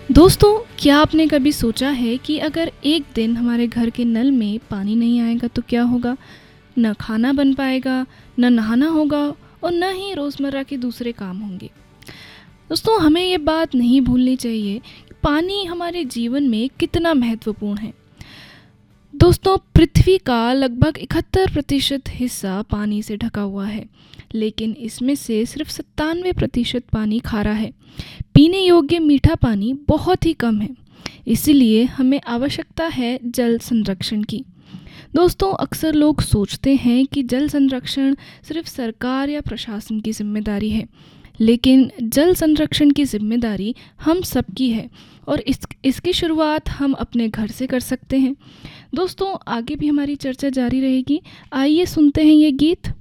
दोस्तों, क्या आपने कभी सोचा है कि अगर एक दिन हमारे घर के नल में पानी नहीं आएगा तो क्या होगा? न खाना बन पाएगा, न नहाना होगा और न ही रोज़मर्रा के दूसरे काम होंगे। दोस्तों, हमें ये बात नहीं भूलनी चाहिए कि पानी हमारे जीवन में कितना महत्वपूर्ण है। दोस्तों, पृथ्वी का लगभग 71% हिस्सा पानी से ढका हुआ है, लेकिन इसमें से सिर्फ 97% पानी खारा है। पीने योग्य मीठा पानी बहुत ही कम है, इसीलिए हमें आवश्यकता है जल संरक्षण की। दोस्तों, अक्सर लोग सोचते हैं कि जल संरक्षण सिर्फ सरकार या प्रशासन की जिम्मेदारी है, लेकिन जल संरक्षण की जिम्मेदारी हम सबकी है और इसकी शुरुआत हम अपने घर से कर सकते हैं। दोस्तों, आगे भी हमारी चर्चा जारी रहेगी। आइए सुनते हैं ये गीत।